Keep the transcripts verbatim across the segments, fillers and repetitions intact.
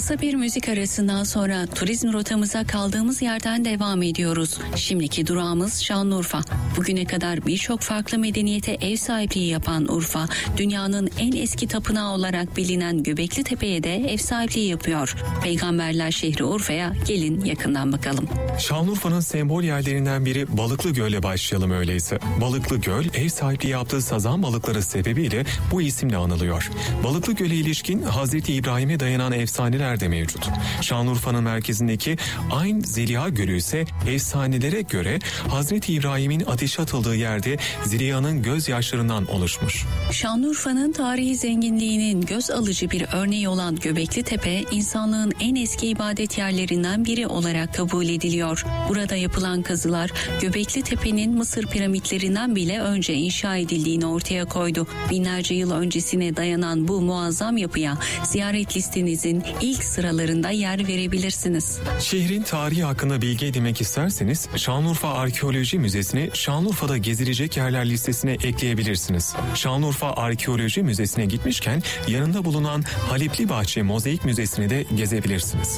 Kısa bir müzik arasından sonra turizm rotamıza kaldığımız yerden devam ediyoruz. Şimdiki durağımız Şanlıurfa. Bugüne kadar birçok farklı medeniyete ev sahipliği yapan Urfa, dünyanın en eski tapınağı olarak bilinen Göbekli Tepe'ye de ev sahipliği yapıyor. Peygamberler şehri Urfa'ya gelin yakından bakalım. Şanlıurfa'nın sembol yerlerinden biri Balıklı Göl'le başlayalım öyleyse. Balıklı Göl, ev sahipliği yaptığı sazan balıkları sebebiyle bu isimle anılıyor. Balıklı Göl'e ilişkin Hazreti İbrahim'e dayanan efsaneler de mevcut. Şanlıurfa'nın merkezindeki Ayn Zeliha Gölü ise efsanelere göre Hazreti İbrahim'in ateşe atıldığı yerde Zeliha'nın gözyaşlarından oluşmuş. Şanlıurfa'nın tarihi zenginliğinin göz alıcı bir örneği olan Göbekli Tepe, insanlığın en eski ibadet yerlerinden biri olarak kabul ediliyor. Burada yapılan kazılar Göbekli Tepe'nin Mısır piramitlerinden bile önce inşa edildiğini ortaya koydu. Binlerce yıl öncesine dayanan bu muazzam yapıya ziyaret listenizin ilk sıralarında yer verebilirsiniz. Şehrin tarihi hakkında bilgi edinmek isterseniz Şanlıurfa Arkeoloji Müzesi'ni Şanlıurfa'da gezilecek yerler listesine ekleyebilirsiniz. Şanlıurfa Arkeoloji Müzesi'ne gitmişken yanında bulunan Halepli Bahçe Mozaik Müzesi'ni de gezebilirsiniz.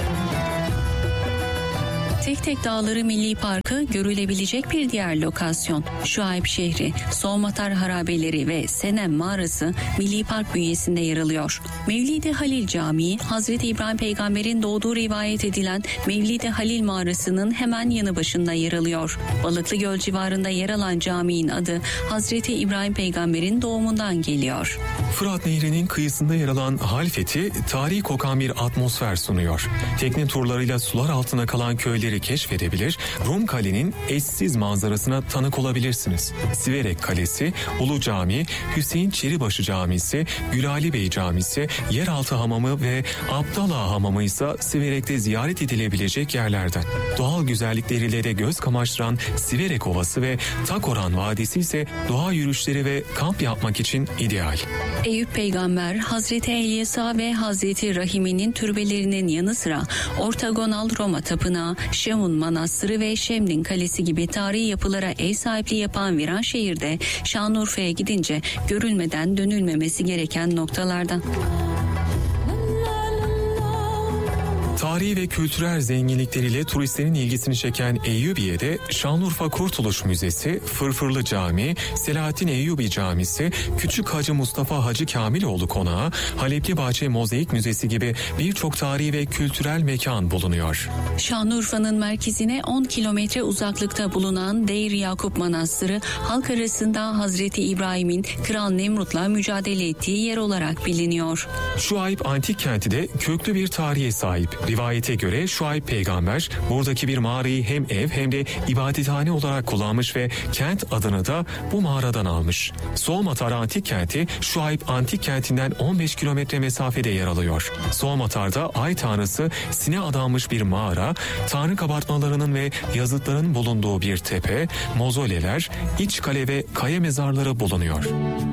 Tek Tek Dağları Milli Parkı görülebilecek bir diğer lokasyon. Şuayb şehri, Soğumatar harabeleri ve Senem mağarası Milli Park bünyesinde yer alıyor. Mevlid-i Halil Camii, Hazreti İbrahim Peygamber'in doğduğu rivayet edilen Mevlid-i Halil mağarasının hemen yanı başında yer alıyor. Balıklı Göl civarında yer alan caminin adı Hazreti İbrahim Peygamber'in doğumundan geliyor. Fırat Nehri'nin kıyısında yer alan Halfeti, tarihi kokan bir atmosfer sunuyor. Tekne turlarıyla sular altında kalan köyleri keşfedebilir, Rum Kale'nin eşsiz manzarasına tanık olabilirsiniz. Siverek Kalesi, Ulu Cami, Hüseyin Çeribaşı Camisi, Gülali Bey Camisi, Yeraltı Hamamı ve Abdallah Hamamı ise Siverek'te ziyaret edilebilecek yerlerden. Doğal güzellikleriyle de göz kamaştıran Siverek Ovası ve Takoran Vadisi ise doğa yürüyüşleri ve kamp yapmak için ideal. Eyüp Peygamber, Hazreti Elyesa ve Hazreti Rahimi'nin türbelerinin yanı sıra ortogonal Roma Tapınağı, Şemun Manastırı ve Şemdin Kalesi gibi tarihi yapılara ev sahipliği yapan Viranşehir'de Şanlıurfa'ya gidince görülmeden dönülmemesi gereken noktalardan. Tarihi ve kültürel zenginlikleriyle turistlerin ilgisini çeken Eyyubiye'de Şanlıurfa Kurtuluş Müzesi, Fırfırlı Cami, Selahattin Eyyubi Camisi, Küçük Hacı Mustafa Hacı Kamiloğlu Konağı, Halepli Bahçe Mozaik Müzesi gibi birçok tarihi ve kültürel mekan bulunuyor. Şanlıurfa'nın merkezine on kilometre uzaklıkta bulunan Deir Yakup Manastırı, halk arasında Hazreti İbrahim'in Kral Nemrut'la mücadele ettiği yer olarak biliniyor. Şuayb Antik Kenti de köklü bir tarihe sahip. Rivayete göre Şuayb peygamber buradaki bir mağarayı hem ev hem de ibadethane olarak kullanmış ve kent adını da bu mağaradan almış. Soğumatar Antik Kenti Şuayb Antik Kenti'nden on beş kilometre mesafede yer alıyor. Soğumatar'da ay tanrısı Sin'e adanmış bir mağara, tanrı kabartmalarının ve yazıtların bulunduğu bir tepe, mozoleler, iç kale ve kaya mezarları bulunuyor.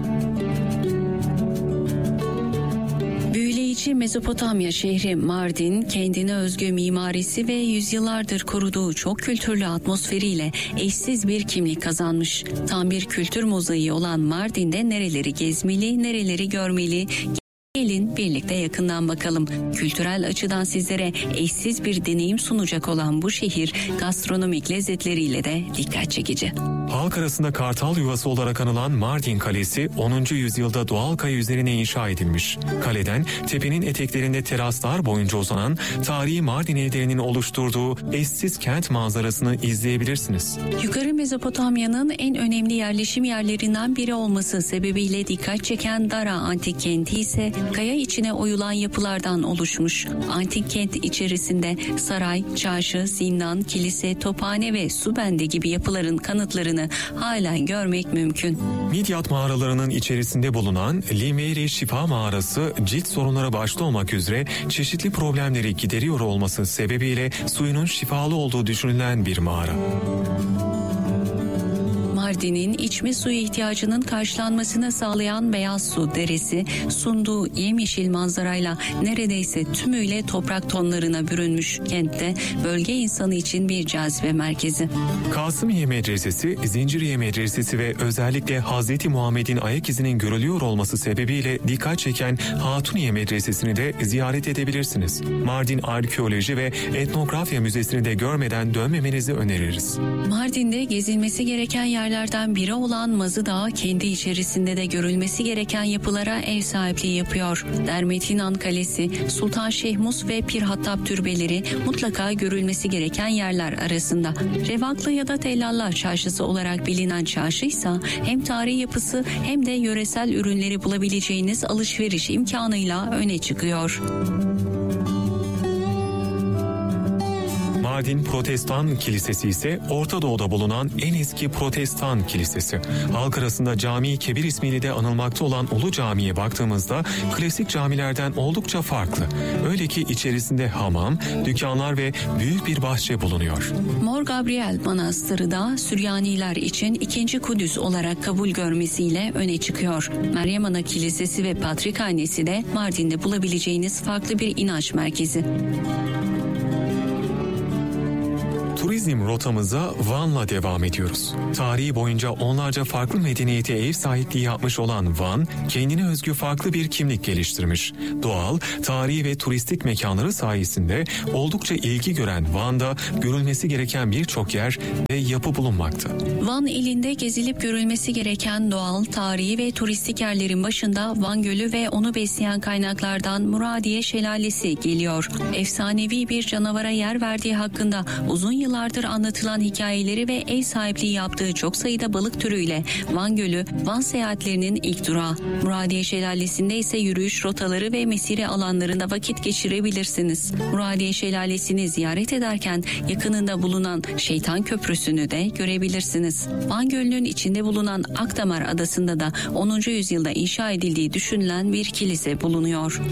Mezopotamya şehri Mardin, kendine özgü mimarisi ve yüzyıllardır koruduğu çok kültürlü atmosferiyle eşsiz bir kimlik kazanmış. Tam bir kültür mozaiği olan Mardin'de nereleri gezmeli, nereleri görmeli? Gelin birlikte yakından bakalım. Kültürel açıdan sizlere eşsiz bir deneyim sunacak olan bu şehir gastronomik lezzetleriyle de dikkat çekici. Halk arasında kartal yuvası olarak anılan Mardin Kalesi onuncu yüzyılda doğal kaya üzerine inşa edilmiş. Kaleden tepenin eteklerinde teraslar boyunca uzanan tarihi Mardin evlerinin oluşturduğu eşsiz kent manzarasını izleyebilirsiniz. Yukarı Mezopotamya'nın en önemli yerleşim yerlerinden biri olması sebebiyle dikkat çeken Dara Antik Kenti ise kaya içine oyulan yapılardan oluşmuş. Antik kent içerisinde saray, çarşı, zindan, kilise, tophane ve su bende gibi yapıların kanıtlarını halen görmek mümkün. Midyat mağaralarının içerisinde bulunan Limeri Şifa Mağarası cilt sorunlara başta olmak üzere çeşitli problemleri gideriyor olması sebebiyle suyunun şifalı olduğu düşünülen bir mağara. Mardin'in içme suyu ihtiyacının karşılanmasını sağlayan Beyaz Su Deresi, sunduğu yemyeşil manzarayla neredeyse tümüyle toprak tonlarına bürünmüş kentte bölge insanı için bir cazibe merkezi. Kasımiye Medresesi, Zinciriye Medresesi ve özellikle Hazreti Muhammed'in ayak izinin görülüyor olması sebebiyle dikkat çeken Hatuniye Medresesi'ni de ziyaret edebilirsiniz. Mardin Arkeoloji ve Etnografya Müzesi'ni de görmeden dönmemenizi öneririz. Mardin'de gezilmesi gereken yerlerden biri olan Mazı Dağı kendi içerisinde de görülmesi gereken yapılara ev sahipliği yapıyor. Dermetinan Kalesi, Sultan Şehmus ve Pir Hattab türbeleri mutlaka görülmesi gereken yerler arasında. Revaklı ya da Tellallar Çarşısı olarak bilinen çarşıysa hem tarihi yapısı hem de yöresel ürünleri bulabileceğiniz alışveriş imkanıyla öne çıkıyor. Mardin Protestan Kilisesi ise Orta Doğu'da bulunan en eski Protestan kilisesi. Halk arasında Cami-i Kebir ismiyle de anılmakta olan Ulu Cami'ye baktığımızda klasik camilerden oldukça farklı. Öyle ki içerisinde hamam, dükkanlar ve büyük bir bahçe bulunuyor. Mor Gabriel Manastırı da Süryaniler için ikinci Kudüs olarak kabul görmesiyle öne çıkıyor. Meryem Ana Kilisesi ve Patrikhanesi de Mardin'de bulabileceğiniz farklı bir inanç merkezi. Turizm rotamıza Van'la devam ediyoruz. Tarihi boyunca onlarca farklı medeniyete ev sahipliği yapmış olan Van, kendine özgü farklı bir kimlik geliştirmiş. Doğal, tarihi ve turistik mekanları sayesinde oldukça ilgi gören Van'da görülmesi gereken birçok yer ve yapı bulunmakta. Van ilinde gezilip görülmesi gereken doğal, tarihi ve turistik yerlerin başında Van Gölü ve onu besleyen kaynaklardan Muradiye Şelalesi geliyor. Efsanevi bir canavara yer verdiği hakkında uzun yıllardır anlatılan hikayeleri ve ev sahipliği yaptığı çok sayıda balık türüyle Van Gölü, Van seyahatlerinin ilk durağı. Muradiye Şelalesi'nde ise yürüyüş rotaları ve mesire alanlarında vakit geçirebilirsiniz. Muradiye Şelalesi'ni ziyaret ederken yakınında bulunan Şeytan Köprüsü'nü de görebilirsiniz. Van Gölü'nün içinde bulunan Akdamar Adası'nda da onuncu yüzyılda inşa edildiği düşünülen bir kilise bulunuyor.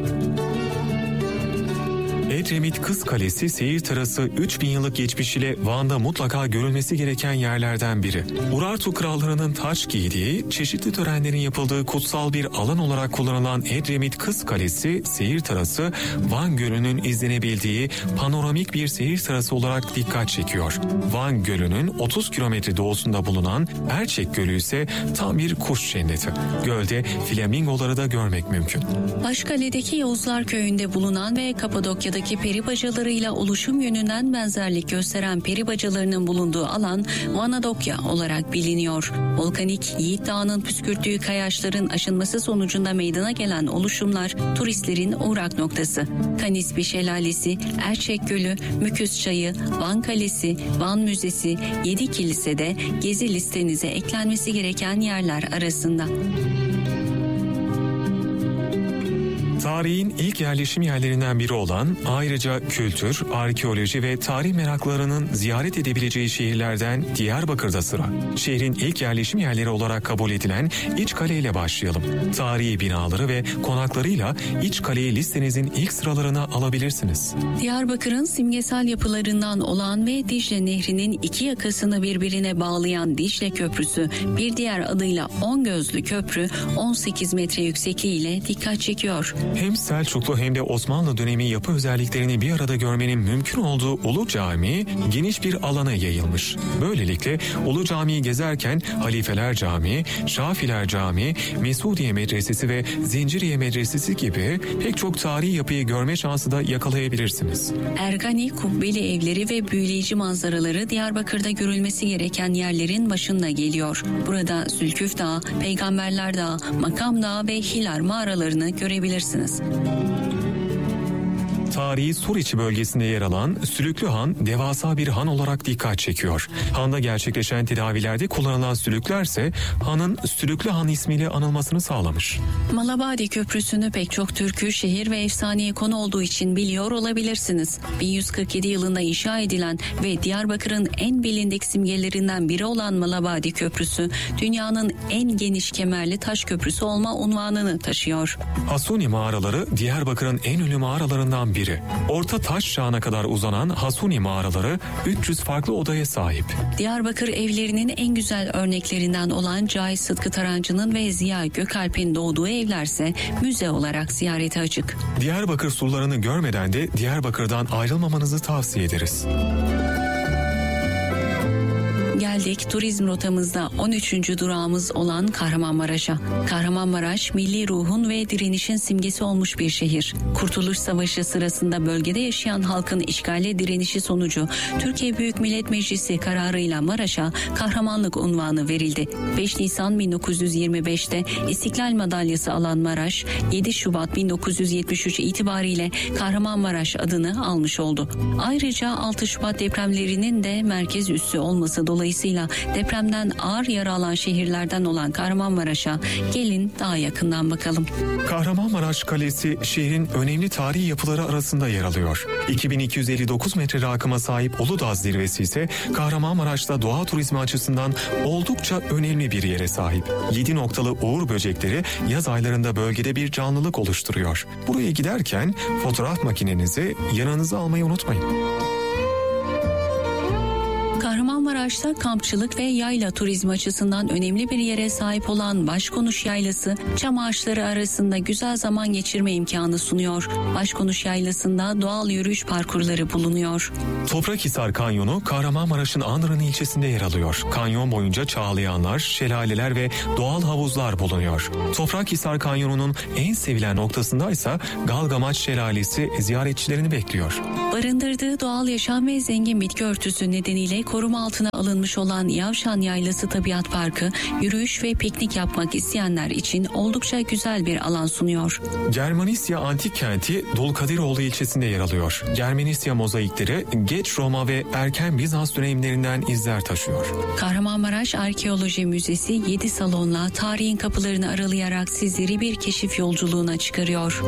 Edremit Kız Kalesi seyir terası üç bin yıllık geçmişiyle Van'da mutlaka görülmesi gereken yerlerden biri. Urartu krallarının taç giydiği, çeşitli törenlerin yapıldığı kutsal bir alan olarak kullanılan Edremit Kız Kalesi seyir terası, Van Gölü'nün izlenebildiği panoramik bir seyir terası olarak dikkat çekiyor. Van Gölü'nün otuz kilometre doğusunda bulunan Erçek Gölü ise tam bir kuş cenneti. Gölde flamingoları da görmek mümkün. Başkale'deki Yavuzlar Köyü'nde bulunan ve Kapadokya'daki peri bacalarıyla oluşum yönünden benzerlik gösteren peri bacalarının bulunduğu alan Vanadokya olarak biliniyor. Volkanik Yiğit Dağı'nın püskürttüğü kayaçların aşınması sonucunda meydana gelen oluşumlar turistlerin uğrak noktası. Kanispi Şelalesi, Erçek Gölü, Müküs Çayı, Van Kalesi, Van Müzesi, Yedi Kilise de gezi listenize eklenmesi gereken yerler arasında. Tarihin ilk yerleşim yerlerinden biri olan, ayrıca kültür, arkeoloji ve tarih meraklarının ziyaret edebileceği şehirlerden Diyarbakır'da sıra. Şehrin ilk yerleşim yerleri olarak kabul edilen İçkale ile başlayalım. Tarihi binaları ve konaklarıyla İçkale'yi listenizin ilk sıralarına alabilirsiniz. Diyarbakır'ın simgesel yapılarından olan ve Dicle Nehri'nin iki yakasını birbirine bağlayan Dicle Köprüsü, bir diğer adıyla On Gözlü Köprü, on sekiz metre yüksekliğiyle dikkat çekiyor. Hem Selçuklu hem de Osmanlı dönemi yapı özelliklerini bir arada görmenin mümkün olduğu Ulu Cami geniş bir alana yayılmış. Böylelikle Ulu Cami'yi gezerken Halifeler Camii, Şafiler Camii, Mesudiye Medresesi ve Zinciriye Medresesi gibi pek çok tarihi yapıyı görme şansı da yakalayabilirsiniz. Ergani, kubbeli evleri ve büyüleyici manzaraları Diyarbakır'da görülmesi gereken yerlerin başında geliyor. Burada Zülküf Dağı, Peygamberler Dağı, Makam Dağı ve Hilar mağaralarını görebilirsiniz. Tarihi Suriçi bölgesinde yer alan Sülüklü Han devasa bir han olarak dikkat çekiyor. Handa gerçekleşen tedavilerde kullanılan sülüklerse hanın Sülüklü Han ismiyle anılmasını sağlamış. Malabadi Köprüsü'nü pek çok türkü, şehir ve efsaneye konu olduğu için biliyor olabilirsiniz. bin yüz kırk yedi yılında inşa edilen ve Diyarbakır'ın en bilindik simgelerinden biri olan Malabadi Köprüsü, dünyanın en geniş kemerli taş köprüsü olma unvanını taşıyor. Hasuni mağaraları Diyarbakır'ın en ünlü mağaralarından biri. biri. Orta Taş Çağı'na kadar uzanan Hasuni mağaraları üç yüz farklı odaya sahip. Diyarbakır evlerinin en güzel örneklerinden olan Cahit Sıtkı Tarancı'nın ve Ziya Gökalp'in doğduğu evlerse müze olarak ziyarete açık. Diyarbakır surlarını görmeden de Diyarbakır'dan ayrılmamanızı tavsiye ederiz. Geldik turizm rotamızda on üçüncü durağımız olan Kahramanmaraş'a. Kahramanmaraş, milli ruhun ve direnişin simgesi olmuş bir şehir. Kurtuluş Savaşı sırasında bölgede yaşayan halkın işgale direnişi sonucu Türkiye Büyük Millet Meclisi kararıyla Maraş'a kahramanlık unvanı verildi. beş Nisan bin dokuz yüz yirmi beşte İstiklal Madalyası alan Maraş, yedi Şubat bin dokuz yüz yetmiş üç itibariyle Kahramanmaraş adını almış oldu. Ayrıca altı Şubat depremlerinin de merkez üssü olması dolayısıyla Dolayısıyla depremden ağır yara alan şehirlerden olan Kahramanmaraş'a gelin daha yakından bakalım. Kahramanmaraş Kalesi şehrin önemli tarihi yapıları arasında yer alıyor. iki bin iki yüz elli dokuz metre rakıma sahip Uludağ Zirvesi ise Kahramanmaraş'ta doğa turizmi açısından oldukça önemli bir yere sahip. Yedi noktalı uğur böcekleri yaz aylarında bölgede bir canlılık oluşturuyor. Buraya giderken fotoğraf makinenizi yanınıza almayı unutmayın. Kahramanmaraş'ta kampçılık ve yayla turizmi açısından önemli bir yere sahip olan Başkonuş Yaylası, çam ağaçları arasında güzel zaman geçirme imkanı sunuyor. Başkonuş Yaylası'nda doğal yürüyüş parkurları bulunuyor. Toprakhisar Kanyonu Kahramanmaraş'ın Andırın ilçesinde yer alıyor. Kanyon boyunca çağlayanlar, şelaleler ve doğal havuzlar bulunuyor. Toprakhisar Kanyonu'nun en sevilen noktasında ise Galgamaç Şelalesi ziyaretçilerini bekliyor. Barındırdığı doğal yaşam ve zengin bitki örtüsü nedeniyle koruma altına alınmış olan Yavşan Yaylası Tabiat Parkı, yürüyüş ve piknik yapmak isteyenler için oldukça güzel bir alan sunuyor. Germanisya Antik Kenti Dulkadiroğlu ilçesinde yer alıyor. Germanisya mozaikleri geç Roma ve erken Bizans dönemlerinden izler taşıyor. Kahramanmaraş Arkeoloji Müzesi yedi salonla tarihin kapılarını aralayarak sizleri bir keşif yolculuğuna çıkarıyor.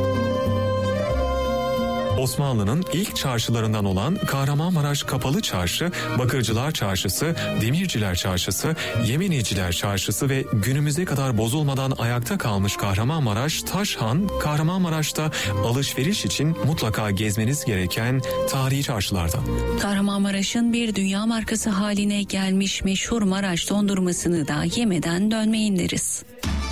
Osmanlı'nın ilk çarşılarından olan Kahramanmaraş Kapalı Çarşı, Bakırcılar Çarşısı, Demirciler Çarşısı, Yemeniciler Çarşısı ve günümüze kadar bozulmadan ayakta kalmış Kahramanmaraş Taşhan, Kahramanmaraş'ta alışveriş için mutlaka gezmeniz gereken tarihi çarşılardan. Kahramanmaraş'ın bir dünya markası haline gelmiş meşhur Maraş dondurmasını da yemeden dönmeyin deriz.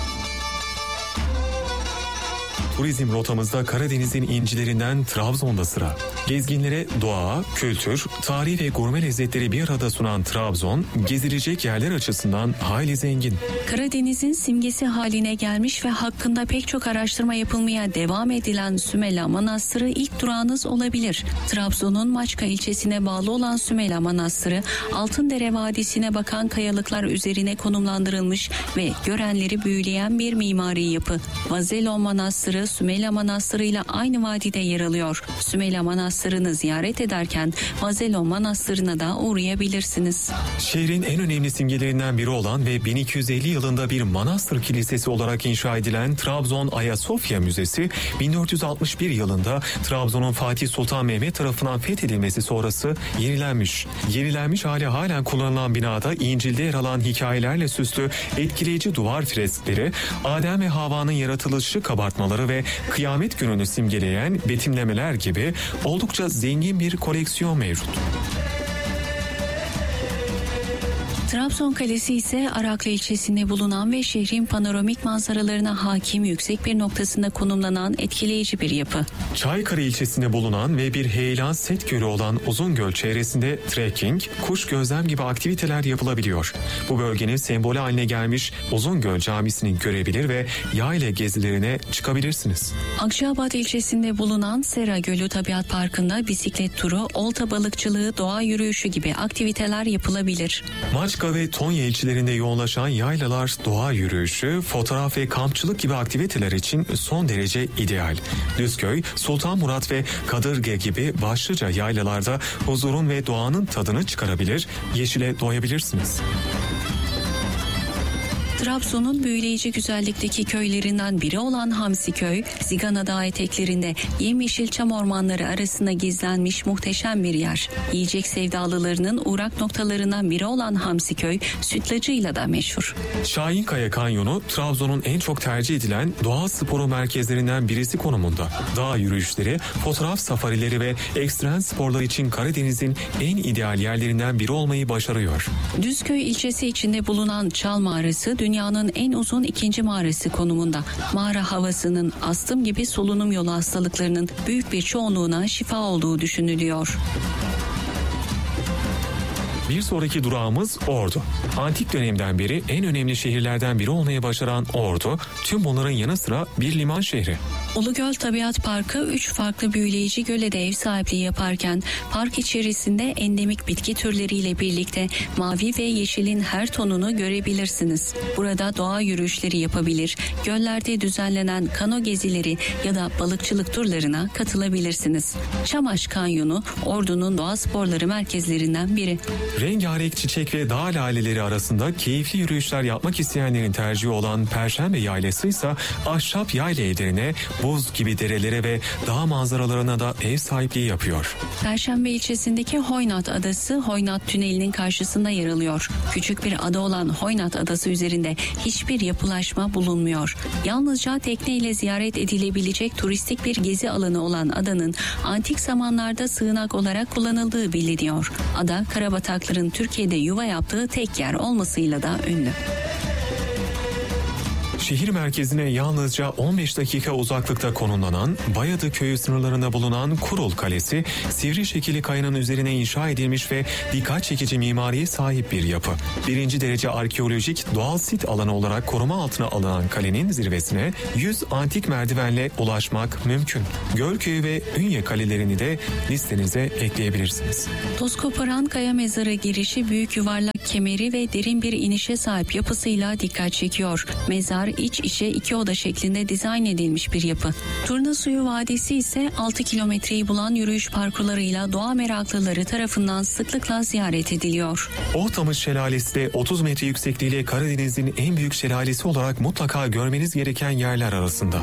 Turizm rotamızda Karadeniz'in incilerinden Trabzon'da sıra. Gezginlere doğa, kültür, tarih ve gurme lezzetleri bir arada sunan Trabzon, gezilecek yerler açısından hayli zengin. Karadeniz'in simgesi haline gelmiş ve hakkında pek çok araştırma yapılmaya devam edilen Sümela Manastırı ilk durağınız olabilir. Trabzon'un Maçka ilçesine bağlı olan Sümela Manastırı, Altındere Vadisi'ne bakan kayalıklar üzerine konumlandırılmış ve görenleri büyüleyen bir mimari yapı. Vazelon Manastırı, Sümela Manastırı ile aynı vadide yer alıyor. Sümela Manastırı'nı ziyaret ederken Vazelon Manastırı'na da uğrayabilirsiniz. Şehrin en önemli simgelerinden biri olan ve bin iki yüz elli yılında bir manastır kilisesi olarak inşa edilen Trabzon Ayasofya Müzesi, bin dört yüz altmış bir yılında Trabzon'un Fatih Sultan Mehmet tarafından fethedilmesi sonrası yenilenmiş. Yenilenmiş hali halen kullanılan binada İncil'de yer alan hikayelerle süslü etkileyici duvar freskleri, Adem ve Havva'nın yaratılışı kabartmaları ve kıyamet gününü simgeleyen betimlemeler gibi oldukça zengin bir koleksiyon mevcut. Trabzon Kalesi ise Araklı ilçesinde bulunan ve şehrin panoramik manzaralarına hakim yüksek bir noktasında konumlanan etkileyici bir yapı. Çaykara ilçesinde bulunan ve bir heyelan set gölü olan Uzungöl çevresinde trekking, kuş gözlem gibi aktiviteler yapılabiliyor. Bu bölgenin sembolü haline gelmiş Uzungöl Camisi'ni görebilir ve yayla gezilerine çıkabilirsiniz. Akçaabat ilçesinde bulunan Sera Gölü Tabiat Parkı'nda bisiklet turu, olta balıkçılığı, doğa yürüyüşü gibi aktiviteler yapılabilir. Maçka ve Tonya ilçelerinde yoğunlaşan yaylalar, doğa yürüyüşü, fotoğraf ve kampçılık gibi aktiviteler için son derece ideal. Düzköy, Sultanmurat ve Kadırge gibi başlıca yaylalarda huzurun ve doğanın tadını çıkarabilir, yeşile doyabilirsiniz. Trabzon'un büyüleyici güzellikteki köylerinden biri olan Hamsiköy, Zigana Dağı eteklerinde yemyeşil çam ormanları arasında gizlenmiş muhteşem bir yer. Yiyecek sevdalılarının uğrak noktalarından biri olan Hamsiköy, sütlacıyla da meşhur. Şahinkaya Kanyonu, Trabzon'un en çok tercih edilen doğa sporu merkezlerinden birisi konumunda. Dağ yürüyüşleri, fotoğraf safarileri ve ekstrem sporlar için Karadeniz'in en ideal yerlerinden biri olmayı başarıyor. Düzköy ilçesi içinde bulunan Çal Mağarası, dünyanın en uzun ikinci mağarası konumunda. Mağara havasının astım gibi solunum yolu hastalıklarının büyük bir çoğunluğuna şifa olduğu düşünülüyor. Bir sonraki durağımız Ordu. Antik dönemden beri en önemli şehirlerden biri olmaya başaran Ordu, tüm bunların yanı sıra bir liman şehri. Ulugöl Tabiat Parkı üç farklı büyüleyici göle de ev sahipliği yaparken park içerisinde endemik bitki türleriyle birlikte mavi ve yeşilin her tonunu görebilirsiniz. Burada doğa yürüyüşleri yapabilir, göllerde düzenlenen kano gezileri ya da balıkçılık turlarına katılabilirsiniz. Çamaş Kanyonu, Ordu'nun doğa sporları merkezlerinden biri. Rengarenk çiçek ve dağ laleleri arasında keyifli yürüyüşler yapmak isteyenlerin tercihi olan Perşembe Yaylası ise ahşap yayla evlerine, buz gibi derelere ve dağ manzaralarına da ev sahipliği yapıyor. Perşembe ilçesindeki Hoynat Adası, Hoynat Tüneli'nin karşısında yer alıyor. Küçük bir ada olan Hoynat Adası üzerinde hiçbir yapılaşma bulunmuyor. Yalnızca tekneyle ziyaret edilebilecek turistik bir gezi alanı olan adanın antik zamanlarda sığınak olarak kullanıldığı biliniyor. Ada, karabatakların Türkiye'de yuva yaptığı tek yer olmasıyla da ünlü. Şehir merkezine yalnızca on beş dakika uzaklıkta konumlanan Bayadı köyü sınırlarında bulunan Kurul Kalesi, sivri şekilli kayanın üzerine inşa edilmiş ve dikkat çekici mimariye sahip bir yapı. Birinci derece arkeolojik doğal sit alanı olarak koruma altına alınan kalenin zirvesine yüz antik merdivenle ulaşmak mümkün. Gölköy'ü ve Ünye kalelerini de listenize ekleyebilirsiniz. Toz koparan kaya mezarı girişi büyük yuvarlak kemeri ve derin bir inişe sahip yapısıyla dikkat çekiyor. Mezar iç içe iki oda şeklinde dizayn edilmiş bir yapı. Turnasuyu Vadisi ise altı kilometreyi bulan yürüyüş parkurlarıyla doğa meraklıları tarafından sıklıkla ziyaret ediliyor. Ohtamış Şelalesi de otuz metre yüksekliğiyle Karadeniz'in en büyük şelalesi olarak mutlaka görmeniz gereken yerler arasında.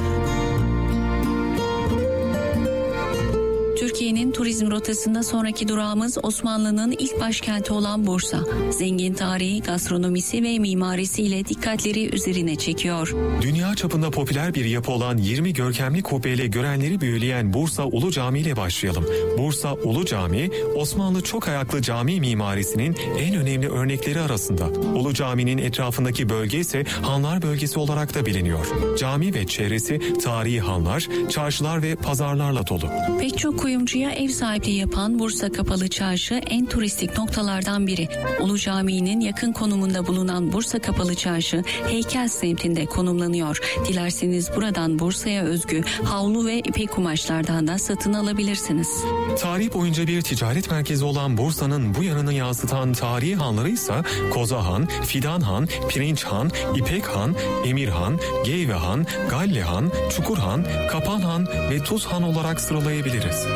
Türkiye'nin turizm rotasında sonraki durağımız Osmanlı'nın ilk başkenti olan Bursa. Zengin tarihi, gastronomisi ve mimarisiyle dikkatleri üzerine çekiyor. Dünya çapında popüler bir yapı olan yirmi görkemli kubbeyle görenleri büyüleyen Bursa Ulu Cami ile başlayalım. Bursa Ulu Cami, Osmanlı çok ayaklı cami mimarisinin en önemli örnekleri arasında. Ulu Cami'nin etrafındaki bölge ise Hanlar bölgesi olarak da biliniyor. Cami ve çevresi tarihi hanlar, çarşılar ve pazarlarla dolu. Pek çok kuyumcuya ev sahipliği yapan Bursa Kapalı Çarşı en turistik noktalardan biri. Ulu Cami'nin yakın konumunda bulunan Bursa Kapalı Çarşı Heykel semtinde konumlanıyor. Dilerseniz buradan Bursa'ya özgü havlu ve ipek kumaşlardan da satın alabilirsiniz. Tarih boyunca bir ticaret merkezi olan Bursa'nın bu yanını yansıtan tarihi hanları ise Koza Han, Fidan Han, Pirinç Han, İpek Han, Emir Han, Geyve Han, Galle Han, Çukur Han, Kapan Han ve Tuz Han olarak sıralayabiliriz.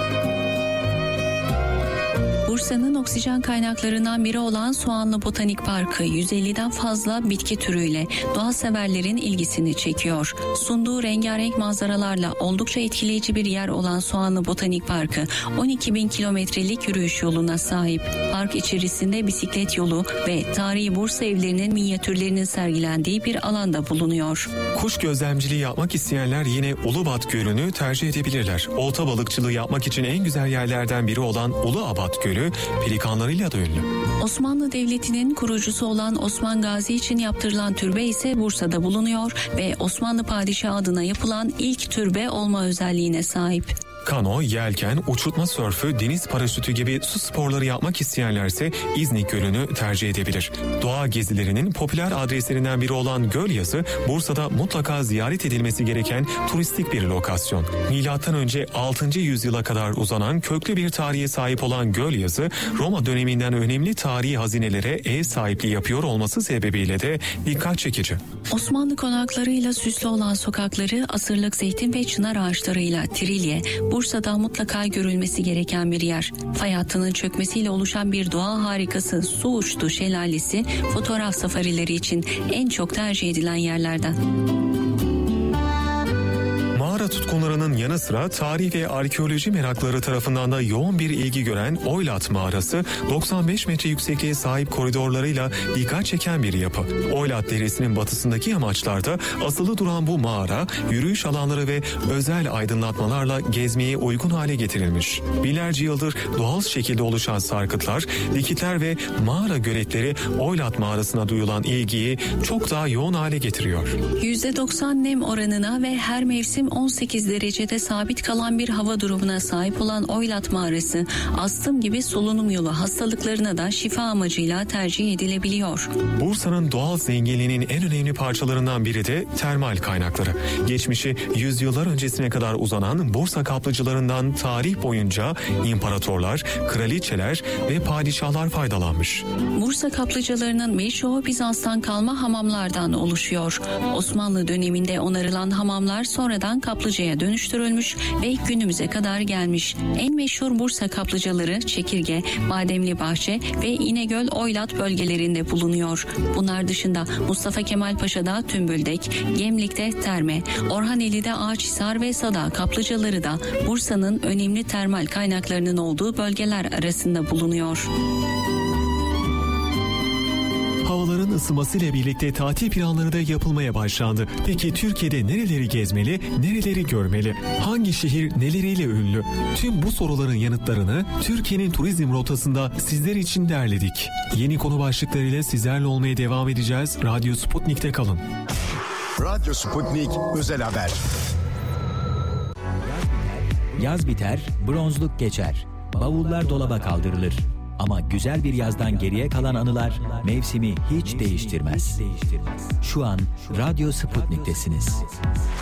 Bursa'nın oksijen kaynaklarından biri olan Soğanlı Botanik Parkı yüz elliden fazla bitki türüyle doğa severlerin ilgisini çekiyor. Sunduğu rengarenk manzaralarla oldukça etkileyici bir yer olan Soğanlı Botanik Parkı on iki bin kilometrelik yürüyüş yoluna sahip. Park içerisinde bisiklet yolu ve tarihi Bursa evlerinin minyatürlerinin sergilendiği bir alanda bulunuyor. Kuş gözlemciliği yapmak isteyenler yine Ulubat Gölü'nü tercih edebilirler. Olta balıkçılığı yapmak için en güzel yerlerden biri olan Uluabat Gölü pelikanlarıyla da ünlü. Osmanlı Devleti'nin kurucusu olan Osman Gazi için yaptırılan türbe ise Bursa'da bulunuyor ve Osmanlı Padişahı adına yapılan ilk türbe olma özelliğine sahip. Kano, yelken, uçurtma sörfü, deniz paraşütü gibi su sporları yapmak isteyenlerse İznik Gölü'nü tercih edebilir. Doğa gezilerinin popüler adreslerinden biri olan Gölyazı, Bursa'da mutlaka ziyaret edilmesi gereken turistik bir lokasyon. Milattan önce altıncı yüzyıla kadar uzanan köklü bir tarihe sahip olan Gölyazı, Roma döneminden önemli tarihi hazinelere ev sahipliği yapıyor olması sebebiyle de dikkat çekici. Osmanlı konaklarıyla süslü olan sokakları asırlık zeytin ve çınar ağaçlarıyla trilye, Bursa'da mutlaka görülmesi gereken bir yer. Fay hattının çökmesiyle oluşan bir doğa harikası Su Uçtu Şelalesi fotoğraf safarileri için en çok tercih edilen yerlerden. Mağara tutkunlarının yanı sıra tarih ve arkeoloji merakları tarafından da yoğun bir ilgi gören Oylat Mağarası, doksan beş metre yüksekliğe sahip koridorlarıyla dikkat çeken bir yapı. Oylat Deresi'nin batısındaki yamaçlarda asılı duran bu mağara, yürüyüş alanları ve özel aydınlatmalarla gezmeye uygun hale getirilmiş. Binlerce yıldır doğal şekilde oluşan sarkıtlar, dikitler ve mağara göletleri Oylat Mağarası'na duyulan ilgiyi çok daha yoğun hale getiriyor. yüzde doksan nem oranına ve her mevsim on sekiz derecede sabit kalan bir hava durumuna sahip olan Oylat Mağarası, astım gibi solunum yolu hastalıklarına da şifa amacıyla tercih edilebiliyor. Bursa'nın doğal zenginliğinin en önemli parçalarından biri de termal kaynakları. Geçmişi yüzyıllar öncesine kadar uzanan Bursa kaplıcalarından tarih boyunca imparatorlar, kraliçeler ve padişahlar faydalanmış. Bursa kaplıcalarının birçoğu Bizans'tan kalma hamamlardan oluşuyor. Osmanlı döneminde onarılan hamamlar sonradan kaplıcaya dönüştürülmüş ve günümüze kadar gelmiş. En meşhur Bursa kaplıcaları Çekirge, Bademlibahçe ve İnegöl Oylat bölgelerinde bulunuyor. Bunlar dışında Mustafa Kemal Paşa'da Tümbüldek, Gemlik'te Terme, Orhaneli'de Ağaçhisar ve Sada kaplıcaları da Bursa'nın önemli termal kaynaklarının olduğu bölgeler arasında bulunuyor. Havaların ısınmasıyla birlikte tatil planları da yapılmaya başlandı. Peki Türkiye'de nereleri gezmeli, nereleri görmeli? Hangi şehir neleriyle ünlü? Tüm bu soruların yanıtlarını Türkiye'nin turizm rotasında sizler için derledik. Yeni konu başlıklarıyla sizlerle olmaya devam edeceğiz. Radyo Sputnik'te kalın. Radyo Sputnik Özel Haber. Yaz biter, bronzluk geçer. Bavullar dolaba kaldırılır. Ama güzel bir yazdan geriye kalan anılar mevsimi hiç değiştirmez. Şu an Radyo Sputnik'tesiniz.